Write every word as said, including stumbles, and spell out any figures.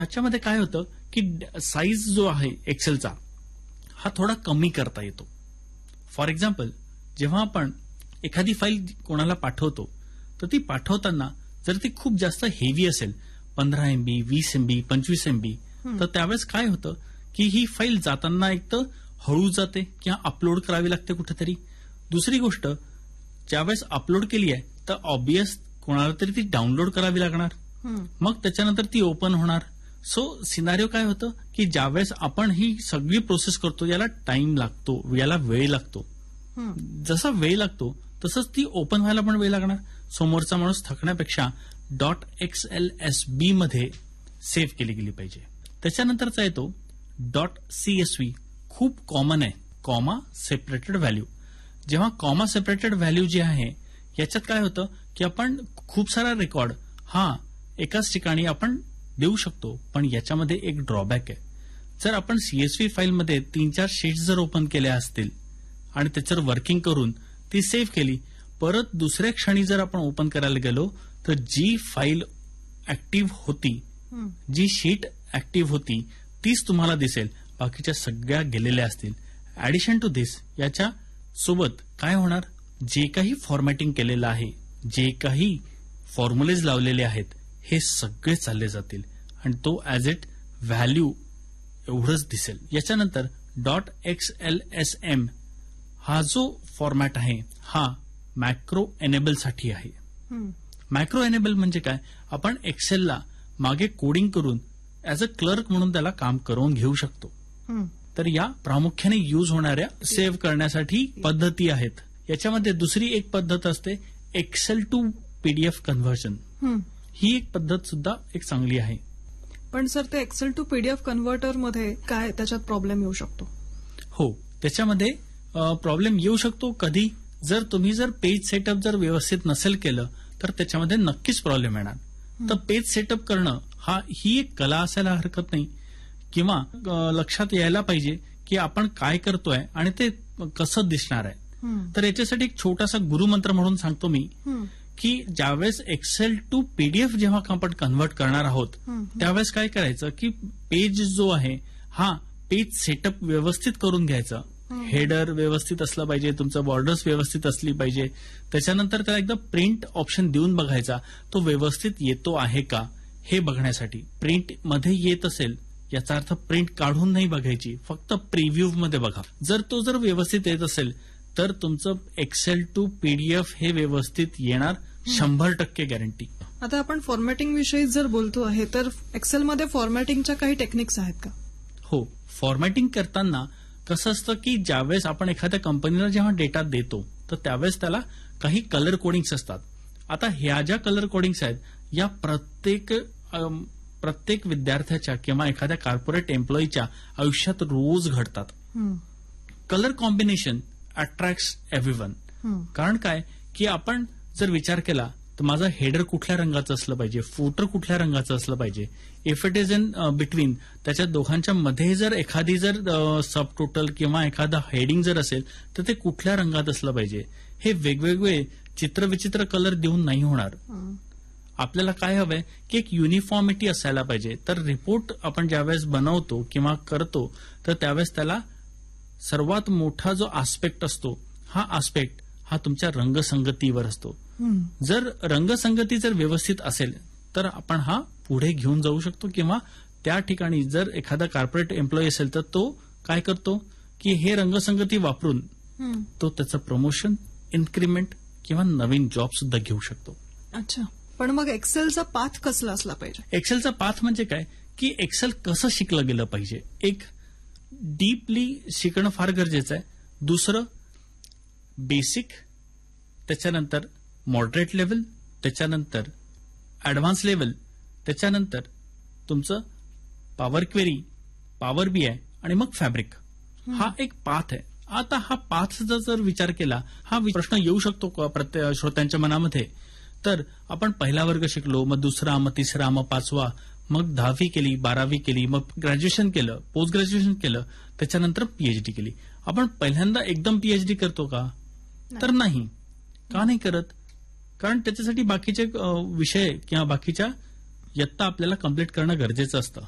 त्याच्यामध्ये काय होतं की साईज जो आहे एक्सेलचा हा थोडा कमी करता येतो. फॉर एक्झाम्पल, जेव्हा आपण एखादी फाईल कोणाला पाठवतो तर ती पाठवताना जर ती खूप जास्त हेवी असेल, पंधरा एमबी, वीस एमबी, पंचवीस एमबी, तर त्यावेळेस काय होतं की ही फाईल जाताना एक तर हळू जाते किंवा अपलोड करावी लागते कुठेतरी. दुसरी गोष्ट, ज्यावेळेस अपलोड केली आहे तर ऑब्वियस कोणाला तरी ती डाउनलोड करावी लागणार, मग त्याच्यानंतर ती ओपन होणार. सो सिनारिओ काय होतं की ज्यावेळेस आपण ही सगळी प्रोसेस करतो याला टाइम लागतो, याला वेळ लागतो. जसा वेळ लागतो तसंच ती ओपन व्हायला पण वेळ लागणार. समोरचा माणूस थकण्यापेक्षा डॉट एक्स एल एस बी मध्ये सेव्ह केली गेली पाहिजे. त्याच्यानंतरचा येतो डॉट सी एस व्ही. खूप कॉमन आहे, कॉमा सेपरेटेड व्हॅल्यू. जेव्हा कॉमा सेपरेटेड व्हॅल्यू जे आहे याच्यात काय होतं की आपण खूप सारा रेकॉर्ड हा एकाच ठिकाणी आपण देऊ शकतो, पण याच्यामध्ये एक ड्रॉबॅक आहे. जर आपण सीएसव्ही फाईलमध्ये तीन चार शीट्स जर ओपन केल्या असतील आणि त्याच्यावर वर्किंग करून ती सेव्ह केली, परत दुसऱ्या क्षणी जर आपण ओपन करायला गेलो तर जी फाईल ऍक्टिव्ह होती, जी शीट ऍक्टिव्ह होती तीच तुम्हाला दिसेल, बाकीच्या सगळ्या गेलेल्या असतील. ऍडिशन टू दिस, याच्या सोबत काय होणार, जे काही फॉर्मॅटिंग केलेलं आहे, जे काही फॉर्म्युलेज लावलेले आहेत, हे सगळे चालले जातील आणि तो ऍज इट व्हॅल्यू एवढंच दिसेल. याच्यानंतर dot x L S M हा जो फॉर्मॅट आहे हा मॅक्रो एनेबलसाठी आहे. मॅक्रो एनेबल म्हणजे काय, आपण एक्सेलला मागे कोडिंग करून ऍज अ क्लर्क म्हणून त्याला काम करून घेऊ शकतो. तर या प्रामुख्याने यूज होणाऱ्या सेव्ह करण्यासाठी पद्धती आहेत. याच्यामध्ये दुसरी एक पद्धत असते एक्सेल टू पीडीएफ कन्व्हर्जन. ही एक पद्धत सुद्धा एक चांगली आहे. पण सर, ते एक्सेल टू पीडीएफ कन्व्हर्टर मध्ये काय त्याच्यात प्रॉब्लेम येऊ शकतो? हो, त्याच्यामध्ये प्रॉब्लेम येऊ शकतो कधी, जर तुम्ही जर पेज सेटअप जर व्यवस्थित नसेल केलं तर त्याच्यामध्ये नक्कीच प्रॉब्लेम येणार. तर पेज सेटअप करणं हा ही एक कला असायला हरकत नाही, किंवा लक्षात यायला पाहिजे की आपण काय करतोय आणि ते कसं दिसणार आहे. तर याच्यासाठी एक छोटासा गुरुमंत्र म्हणून सांगतो मी की ज्यावेळेस एक्सेल टू पीडीएफ जेव्हा आपण कन्व्हर्ट करणार आहोत त्यावेळेस काय करायचं की पेज जो आहे हा पेज सेटअप व्यवस्थित करून घ्यायचा. हेडर व्यवस्थित असलं पाहिजे, तुमचं बॉर्डर्स व्यवस्थित असली पाहिजे. त्याच्यानंतर त्याला एकदा प्रिंट ऑप्शन देऊन बघायचा, तो व्यवस्थित येतो आहे का हे बघण्यासाठी. प्रिंट मध्ये येत असेल याचा अर्थ प्रिंट काढून नाही बघायची, फक्त प्रिव्ह्यू मध्ये बघा. जर तो जर व्यवस्थित येत असेल तर तुमचं एक्सेल टू पीडीएफ हे व्यवस्थित येणार, शंभर टक्के गॅरंटी. आता आपण फॉर्मॅटिंग विषयी जर बोलतो आहे तर एक्सेलमध्ये फॉर्मॅटिंगच्या काही टेक्निक्स आहेत का? हो, फॉर्मॅटिंग करताना कसं असतं की ज्यावेळेस आपण एखाद्या कंपनीला जेव्हा डेटा देतो तर त्यावेळेस त्याला काही कलर कोडिंग्स असतात. आता ह्या ज्या कलर कोडिंग्स आहेत या प्रत्येक प्रत्येक विद्यार्थ्याच्या किंवा एखाद्या कॉर्पोरेट एम्प्लॉईच्या आयुष्यात रोज घडतात. Colour combination attracts everyone. कारण काय की आपण जर विचार केला तर माझा हेडर कुठल्या रंगाचं असलं पाहिजे, फुटर कुठल्या रंगाचं असलं पाहिजे, if it is in between, त्याच्या दोघांच्या मध्ये जर एखादी जर सब टोटल किंवा एखादा हेडिंग जर असेल तर ते कुठल्या रंगात असलं पाहिजे, हे वेगवेगळे चित्रविचित्र कलर देऊन नाही होणार. आपल्याला काय हवंय की एक युनिफॉर्मिटी असायला पाहिजे. तर रिपोर्ट आपण ज्यावेळेस बनवतो किंवा करतो तर त्यावेळेस त्याला सर्वात मोठा जो आस्पेक्ट असतो हा आस्पेक्ट हा तुमच्या रंगसंगतीवर असतो. जर रंगसंगती जर व्यवस्थित असेल तर आपण हा पुढे घेऊन जाऊ शकतो, किंवा त्या ठिकाणी जर एखादा कॉर्पोरेट एम्प्लॉई असेल तर तो काय करतो की हे रंगसंगती वापरून तो त्याचं प्रमोशन, इन्क्रीमेंट किंवा नवीन जॉब सुद्धा घेऊ शकतो. अच्छा, पण मग एक्सेलचा पाथ कसला असला पाहिजे? एक्सेलचा पाथ म्हणजे काय की एक्सेल कसं शिकलं गेलं पाहिजे. एक, डीपली शिकणं फार गरजेचं आहे. दुसरं बेसिक, त्याच्यानंतर मॉडरेट लेवल, त्याच्यानंतर ऍडव्हान्स लेवल, त्याच्यानंतर तुमचं पॉवर क्वेरी, पॉवर बीआय आणि मग फॅब्रिक. हा एक पाथ आहे. आता हा पाथचा जर विचार केला, हा प्रश्न येऊ शकतो का प्रत्येक श्रोत्यांच्या मनामध्ये, तर आपण पहिला वर्ग शिकलो, मग दुसरा, मग तिसरा, मग पाचवा, मग दहावी केली, बारावी केली, मग ग्रॅज्युएशन केलं, पोस्ट ग्रॅज्युएशन केलं, त्याच्यानंतर पीएचडी केली. आपण पहिल्यांदा एकदम पीएचडी करतो का? तर नाही. का नाही करत? कारण त्याच्यासाठी बाकीचे विषय किंवा बाकीच्या इयत्ता आपल्याला कंप्लीट करणं गरजेचं असतं.